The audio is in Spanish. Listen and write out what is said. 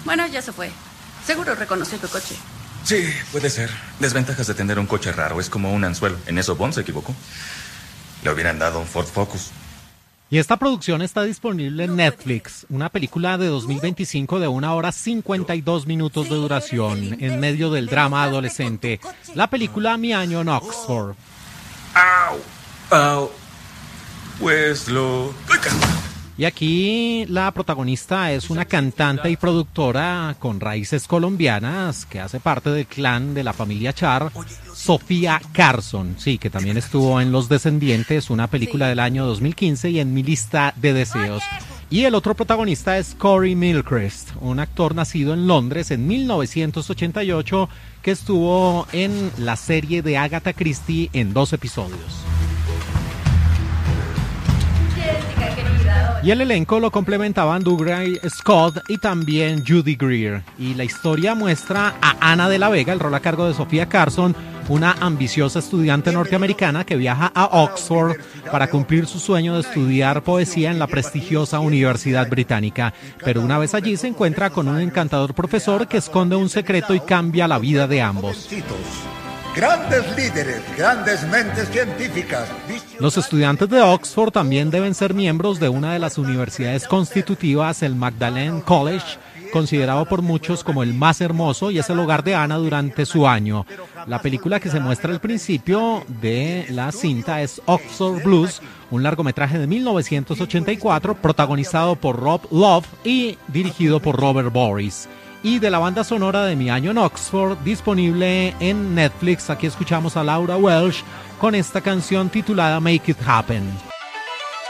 Bueno, ya se fue. Seguro reconoció tu coche. Sí, puede ser. Desventajas de tener un coche raro. Es como un anzuelo. En eso Bond se equivocó. Le hubieran dado un Ford Focus. Y esta producción está disponible en Netflix, una película de 2025 de 1 hora 52 minutos de duración, en medio del drama adolescente. La película Mi año en Oxford. ¡Au! ¡Au! Pues lo... Y aquí la protagonista es una cantante y productora con raíces colombianas que hace parte del clan de la familia Char, Sofía Carson, sí, que también estuvo en Los Descendientes, una película del año 2015, y en Mi lista de deseos. Y el otro protagonista es Corey Milchrist, un actor nacido en Londres en 1988 que estuvo en la serie de Agatha Christie en 2 episodios. Y el elenco lo complementaban Dougray Scott y también Judy Greer. Y la historia muestra a Ana de la Vega, el rol a cargo de Sofía Carson, una ambiciosa estudiante norteamericana que viaja a Oxford para cumplir su sueño de estudiar poesía en la prestigiosa Universidad Británica. Pero una vez allí se encuentra con un encantador profesor que esconde un secreto y cambia la vida de ambos. Grandes líderes, grandes mentes científicas. Los estudiantes de Oxford también deben ser miembros de una de las universidades constitutivas, el Magdalen College, considerado por muchos como el más hermoso, y es el hogar de Ana durante su año. La película que se muestra al principio de la cinta es Oxford Blues, un largometraje de 1984 protagonizado por Rob Love y dirigido por Robert Boris. Y de la banda sonora de Mi año en Oxford, disponible en Netflix, aquí escuchamos a Laura Welsh con esta canción titulada Make It Happen.